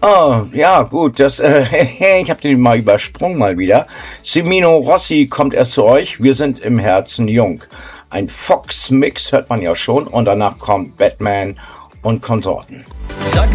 Oh, ja, gut, ich habe den mal übersprungen mal wieder. Semino Rossi kommt erst zu euch, wir sind im Herzen jung. Ein Fox-Mix hört man ja schon und danach kommt Batman und Konsorten. Sag